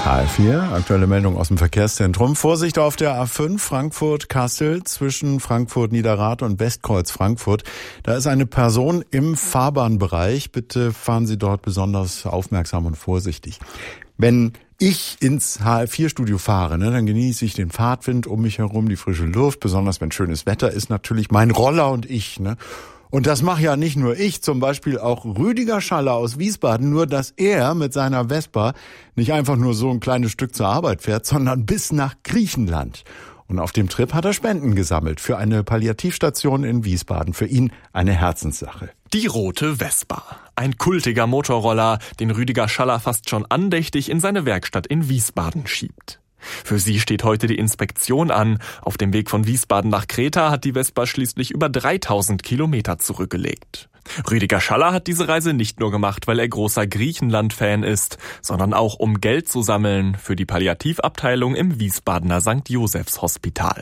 HR4, aktuelle Meldung aus dem Verkehrszentrum. Vorsicht auf der A5 Frankfurt-Kassel zwischen Frankfurt-Niederrad und Westkreuz-Frankfurt. Da ist eine Person im Fahrbahnbereich. Bitte fahren Sie dort besonders aufmerksam und vorsichtig. Wenn ich ins HR4-Studio fahre, dann genieße ich den Fahrtwind um mich herum, die frische Luft, besonders wenn schönes Wetter ist, natürlich mein Roller und ich, Und das mache ja nicht nur ich, zum Beispiel auch Rüdiger Schaller aus Wiesbaden, nur dass er mit seiner Vespa nicht einfach nur so ein kleines Stück zur Arbeit fährt, sondern bis nach Griechenland. Und auf dem Trip hat er Spenden gesammelt für eine Palliativstation in Wiesbaden. Für ihn eine Herzenssache. Die rote Vespa. Ein kultiger Motorroller, den Rüdiger Schaller fast schon andächtig in seine Werkstatt in Wiesbaden schiebt. Für sie steht heute die Inspektion an. Auf dem Weg von Wiesbaden nach Kreta hat die Vespa schließlich über 3000 Kilometer zurückgelegt. Rüdiger Schaller hat diese Reise nicht nur gemacht, weil er großer Griechenland-Fan ist, sondern auch um Geld zu sammeln für die Palliativabteilung im Wiesbadener St. Josephs Hospital.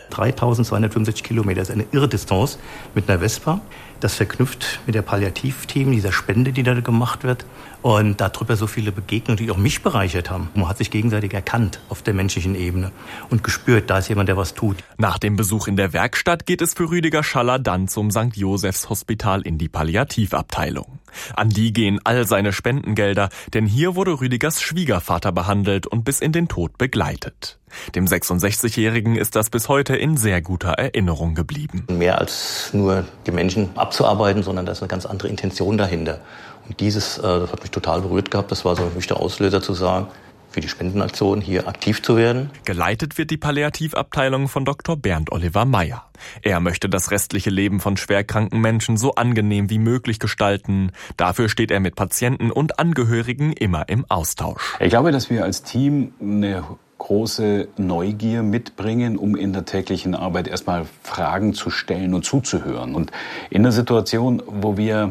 3265 Kilometer ist eine irre Distanz mit einer Vespa. Das verknüpft mit der Palliativteam, dieser Spende, die da gemacht wird. Und darüber so viele Begegnungen, die auch mich bereichert haben. Man hat sich gegenseitig erkannt auf der menschlichen Ebene und gespürt, da ist jemand, der was tut. Nach dem Besuch in der Werkstatt geht es für Rüdiger Schaller dann zum St. Josephs Hospital in die Palliativabteilung. An die gehen all seine Spendengelder, denn hier wurde Rüdigers Schwiegervater behandelt und bis in den Tod begleitet. Dem 66-Jährigen ist das bis heute in sehr guter Erinnerung geblieben. Mehr als nur die Menschen abzuarbeiten, sondern da ist eine ganz andere Intention dahinter. Und das hat mich total berührt gehabt. Das war so ein wichtiger Auslöser zu sagen, für die Spendenaktion hier aktiv zu werden. Geleitet wird die Palliativabteilung von Dr. Bernd Oliver Meyer. Er möchte das restliche Leben von schwerkranken Menschen so angenehm wie möglich gestalten. Dafür steht er mit Patienten und Angehörigen immer im Austausch. Ich glaube, dass wir als Team eine große Neugier mitbringen, um in der täglichen Arbeit erstmal Fragen zu stellen und zuzuhören. Und in der Situation, wo wir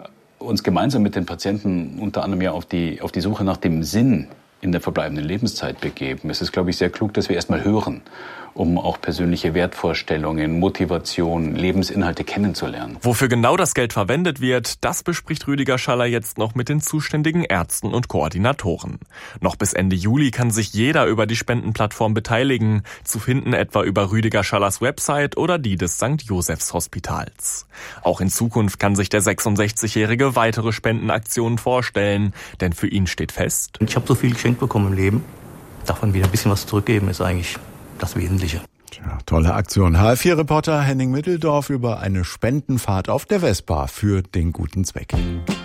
uns gemeinsam mit den Patienten unter anderem ja auf die Suche nach dem Sinn in der verbleibenden Lebenszeit begeben, ist es, glaube ich, sehr klug, dass wir erstmal hören, um auch persönliche Wertvorstellungen, Motivation, Lebensinhalte kennenzulernen. Wofür genau das Geld verwendet wird, das bespricht Rüdiger Schaller jetzt noch mit den zuständigen Ärzten und Koordinatoren. Noch bis Ende Juli kann sich jeder über die Spendenplattform beteiligen, zu finden etwa über Rüdiger Schallers Website oder die des St. Josephs Hospitals. Auch in Zukunft kann sich der 66-Jährige weitere Spendenaktionen vorstellen, denn für ihn steht fest: Ich habe so viel geschenkt bekommen im Leben, davon wieder ein bisschen was zurückgeben ist eigentlich das Wesentliche. Tja, tolle Aktion. HR4-Reporter Henning Mitteldorf über eine Spendenfahrt auf der Vespa für den guten Zweck.